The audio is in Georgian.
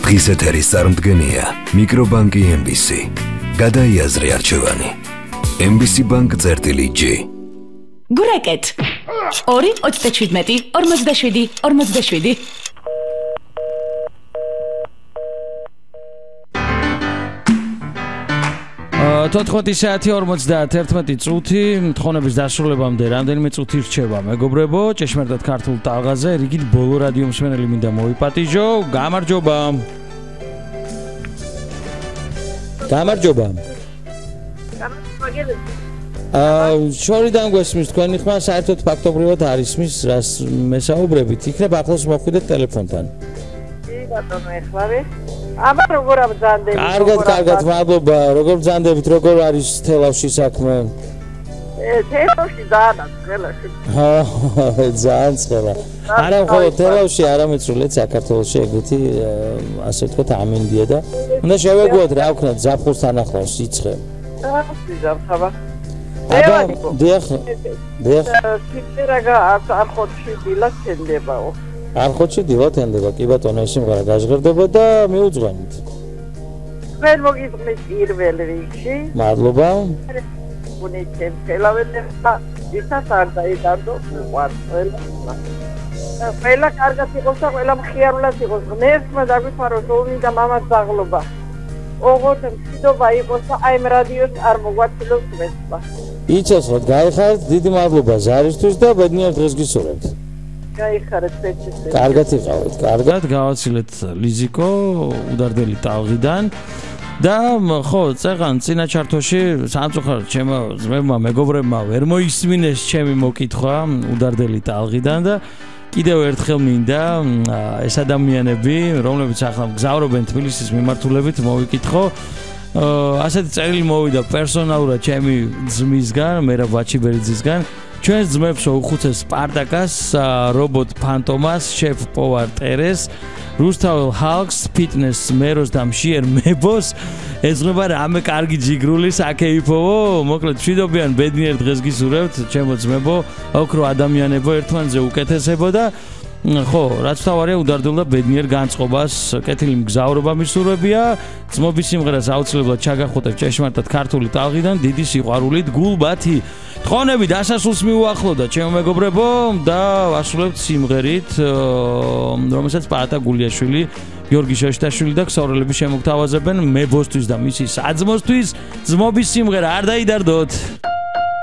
დღის ეთერის წარმდგენია მიკრობანკი MBC. გადაიაზრე არჩევანი. MBC Bank წერტილი-G. გურეკეთ 2-27 47 47 14 საათი 51 წუთი თხოვნების დასრულებამდე რამდენიმე წუთი რჩება მეგობრებო ჭეშმარიტად ქართულ ტალღაზე რიგით ბოლო რადიო მსმენელი მინდა მოიპატიჟო გამარჯობა შორიდან გვესმის თქვენი ხმა საერთოდ ფაქტობრივად არ ისმის რას მესაუბრებით იქნებ ახლოს მოხვიდეთ ტელეფონთან ბატონო ეხლავე აბა როგორ აბძანდებით კარგად მადლობა როგორ ბძანდებით როგორ არის თელავში საქმე თელავში ძალიან ცხელაში ძალიან ცხელა არა მხოლოდ თელავში არამედ სრულიად საქართველოში ეგეთი ასე ვთქვათ ამინდია და უნდა შევეგუოთ რა ვქნათ ზაფხულთან ახლავს სიცხე ზაფხავა აბა დიახ სიწერაგა არ ხოთში დილას თენდებაო არ ხოთში დილა თენდება კი ბატონო ეს სიმღერა გაჟღერდება და მიუძღვენით მე მოგიწმის პირველ რიგში მადლობა უნიჩემ ხელავერთა ისაც არ დაიდანდო ყველა კარგად იყოს და ყველა მხიარულად იყოს ღმერთმა დაგვიფაროს ომი და მამაც დაღლობა ოღონდ მშვიდობა იყოს და აი რადიოს არ მოგვაწილოს ღმერთმა იცოცხლოთ გაიხარეთ დიდი მადლობა ზარისთვის და ბედნიერ დღეს გისურვებთ გაიხარეთ ფეჩის კარგად იყავით კარგად გავაცილეთ ლიზიკო უდარდელი ტალღიდან და ხო წეღან წინა ჩარტოში სამწუხაროდ ჩემო ძმებმა მეგობრებმა ვერ მოისმინეს ჩემი მოკითხვა უდარდელი ტალღიდან და კიდევ ერთხელ მინდა ეს ადამიანები რომლებიც ახლა მგზავრობენ თბილისის მიმართულებით მოვიკითხო ასეთი წერილი მოვიდა პერსონალურად ჩემი ძმისგან მერაბ ვაჩიბერიძისგან ჩვენს ძმებს უხუცეს სპარტაკას რობოტ ფანტომას შეფ პოვარ ტერეს რუსთაველ ჰალკს ფიტნეს მეროს და მშიერ მებოს ეძღვნება რამე კარგი ჯიგრული საკეიფოვო მოკლედ მშვიდობიან ბედნიერ დღეს გისურვებთ ჩემო ძმებო ოქრო ადამიანებო ერთმანეთზე უკეთესებო და ხო რაც თავარია უდარდელ და ბედნიერ განწყობას კეთილი მგზავრობა მისურვებია ძმობის სიმღერას აუცილებლად ჩაგახუტებ ჭეშმარიტად ქართული ტალღიდან დიდი სიყვარულით გულბათი თხოვნები დასასრულს მიუახლოვდა ჩემო მეგობრებო და ვასრულებთ სიმღერით რომელსაც პაატა გულიაშვილი გიორგი შეშტაშვილი და ქსოვრელები შემოგთავაზებენ მებოსთვის და მისი საძმოსთვის ძმობის სიმღერა არ დაიდარდოთ